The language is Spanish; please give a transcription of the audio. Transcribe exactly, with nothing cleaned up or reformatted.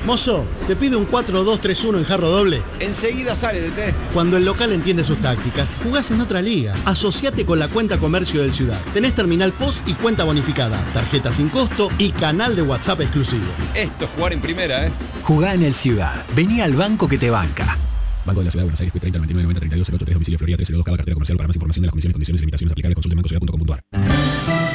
Mozo, ¿te pide un cuatro dos tres uno en jarro doble? Enseguida sale, D T. Cuando el local entiende sus tácticas, jugás en otra liga. Asociate con la cuenta comercio del Ciudad. Tenés terminal post y cuenta bonificada, tarjeta sin costo y canal de WhatsApp exclusivo. Esto es jugar en primera, ¿eh? Jugá en el Ciudad. Vení al banco que te banca. Banco de la Ciudad de Buenos Aires, treinta noventa y nueve noventa treinta y dos cero ocho tres, domicilio Florida tres cero dos, Cava, cartera comercial. Para más información de las condiciones, condiciones y limitaciones aplicables, consulte banco ciudad punto com punto ar.